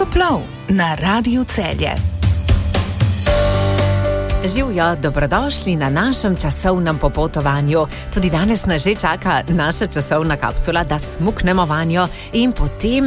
Pustoplov na Radiu Celje. Živjo, dobrodošli na našem časovnem popotovanju. Tudi danes nas že čaka naša časovna kapsula, da smuknemo vanjo in potem